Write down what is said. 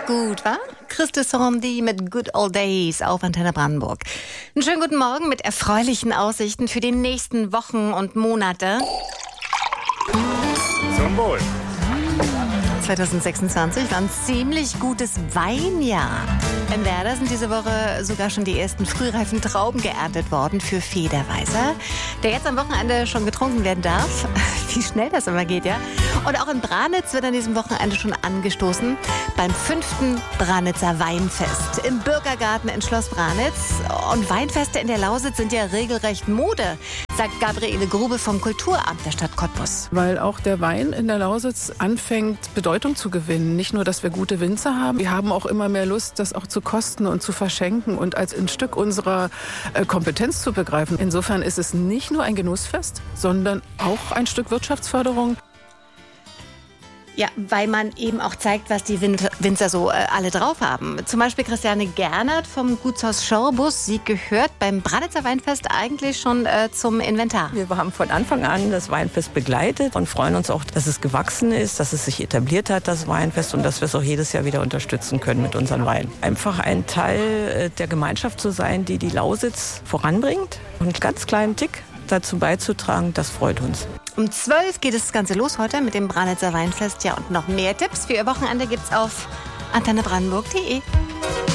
gut, wa? Christus Horndi mit Good Old Days auf Antenne Brandenburg. Einen schönen guten Morgen mit erfreulichen Aussichten für die nächsten Wochen und Monate. Zum Wohl. 2026 war ein ziemlich gutes Weinjahr. In Werder sind diese Woche sogar schon die ersten frühreifen Trauben geerntet worden für Federweißer, der jetzt am Wochenende schon getrunken werden darf. Wie schnell das immer geht, ja? Und auch in Branitz wird an diesem Wochenende schon angestoßen beim 5. Branitzer Weinfest im Bürgergarten in Schloss Branitz. Und Weinfeste in der Lausitz sind ja regelrecht Mode, sagt Gabriele Grube vom Kulturamt der Stadt Cottbus. Weil auch der Wein in der Lausitz anfängt, Bedeutung zu gewinnen. Nicht nur, dass wir gute Winzer haben, wir haben auch immer mehr Lust, das auch zu kosten und zu verschenken und als ein Stück unserer Kompetenz zu begreifen. Insofern ist es nicht nur ein Genussfest, sondern auch ein Stück Wirtschaftsförderung. Ja, weil man eben auch zeigt, was die Winzer so alle drauf haben. Zum Beispiel Christiane Gernert vom Gutshaus Schorbus. Sie gehört beim Branitzer Weinfest eigentlich schon zum Inventar. Wir haben von Anfang an das Weinfest begleitet und freuen uns auch, dass es gewachsen ist, dass es sich etabliert hat, das Weinfest, und dass wir es auch jedes Jahr wieder unterstützen können mit unseren Weinen. Einfach ein Teil der Gemeinschaft zu sein, die die Lausitz voranbringt und einen ganz kleinen Tick dazu beizutragen, das freut uns. Um 12 geht das Ganze los heute mit dem Branitzer Weinfest. Ja, und noch mehr Tipps für Ihr Wochenende gibt's auf antennebrandenburg.de.